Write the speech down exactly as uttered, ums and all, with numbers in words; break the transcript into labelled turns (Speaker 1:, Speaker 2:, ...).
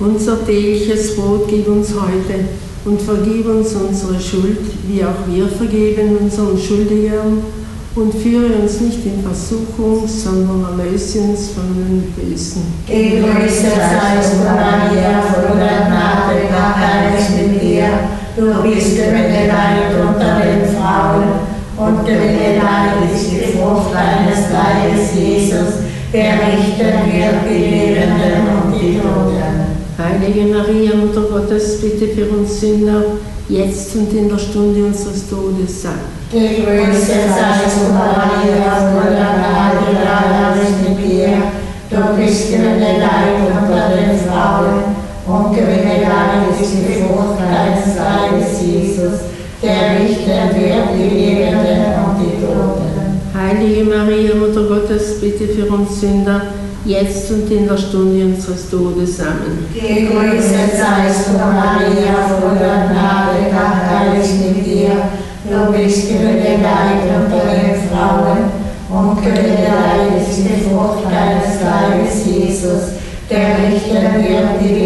Speaker 1: Unser tägliches Brot gib uns heute und vergib uns unsere Schuld, wie auch wir vergeben unseren Schuldigern. Und führe uns nicht in Versuchung, sondern erlöse uns von dem Bösen.
Speaker 2: Gegrüßet seist du, Maria, voller Gnade, der Herr ist mit dir. Du bist gebenedeit unter den Frauen, und gebenedeit ist die Frucht deines Leibes, Jesus, der richten wird die Lebenden und die Toten.
Speaker 1: Heilige Maria, Mutter Gottes, bitte für uns Sünder, jetzt und in der Stunde unseres Todes.
Speaker 2: Gegrüßet seist du, Maria, voller Gnade, der Herr ist mit dir. Du bist gebenedeit unter den Frauen, und gebenedeit ist die Frucht deines Leibes, Jesus, der richten wird die Lebenden und die Toten.
Speaker 1: Heilige Maria, Mutter Gottes, bitte für uns Sünder, jetzt und in der Stunde unseres Todes. Amen.
Speaker 2: Gegrüßet seist du, Maria, voller Gnade, der Herr ist mit dir. Du bist gebenedeit unter den Frauen, und gebenedeit ist die Frucht deines Leibes, Jesus, der richten wird die